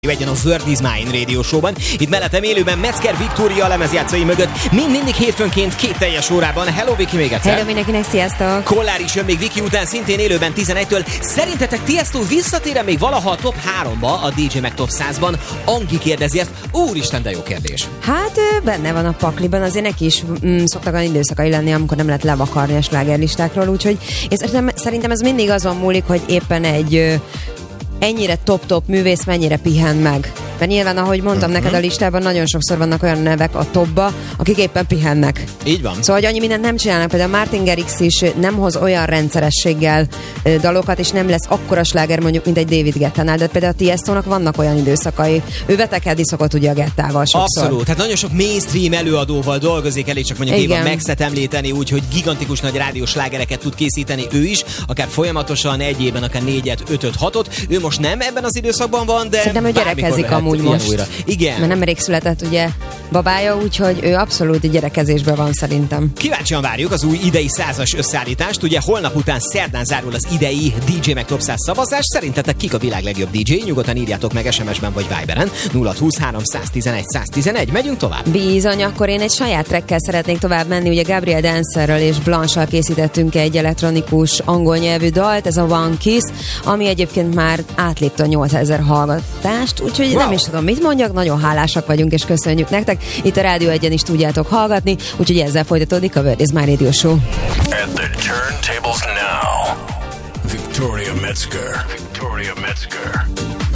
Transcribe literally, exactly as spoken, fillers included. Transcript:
Egyen a Word is Mine Radio Show-ban. Itt mellettem élőben Metzger Viktória a lemezjátszói mögött. Mind mindig hétfőnként két teljes órában. Hello Viki, még egyszer. Hello mindenkinek, sziasztok. Kollár is jön még Viki után, szintén élőben tizenegytől. Szerintetek Tiesto visszatér még valaha a top háromba a dé dzsé Mag Top százban? Angi kérdezi ezt. Úristen, de jó kérdés. Hát benne van a pakliban, azért neki is mm, szoktak olyan időszakai lenni, amikor nem lehet levakarni a slágerlistákról, úgyhogy én szerintem, szerintem ez mindig azon múlik, hogy éppen egy ennyire top-top művész mennyire pihen meg. Mert nyilván, ahogy mondtam uh-huh. neked a listában, nagyon sokszor vannak olyan nevek a topba, akik éppen pihennek. Így van. Szóval, hogy annyi mindent nem csinálnak. Például Martin Garrix is nem hoz olyan rendszerességgel dalokat, és nem lesz akkora sláger mondjuk, mint egy David Guettánál. De például a Tiestónak vannak olyan időszakai. Ő vetekedni szokott ugye a Gettával sokszor. Abszolút. Tehát nagyon sok mainstream előadóval dolgozik, elég csak mondjuk Éva Maxet említeni, úgyhogy gigantikus nagy rádiós slágereket tud készíteni ő is, akár folyamatosan egy évben, akár négyet, ötöt, hatot. Ő most nem ebben az időszakban van, de szerintem ő gyerekezik amúgy most. Újra. Igen. Mert nemrég született ugye babája, úgyhogy ő abszolút gyerekezésben van szerintem. Kíváncsian várjuk az új idei százas összeállítást. Ugye holnap után szerdán zárul az idei dé dzsé Mag Top száz szavazás. Szerintetek kik a világ legjobb dé dzsé? Nyugodtan írjátok meg es em es-ben vagy Viberen. nulla húsz háromszáztizenegy száztizenegy. Megyünk tovább. Bizony, akkor én egy saját trackkel szeretnék tovább menni. Ugye Gabriel Dancerről és Blanche-sal készítettünk egy elektronikus angol nyelvű dalt, ez a One Kiss, ami egyébként már átlépte a nyolcezer hallgatást, úgyhogy wow. nem is tudom, mit mondjak, nagyon hálásak vagyunk, és köszönjük nektek. Itt a Rádió Egyen is tudjátok hallgatni, úgyhogy ezzel folytatódik a Word is Mine Radio Show. At the turntables now, Victoria Metzger. Victoria Metzger.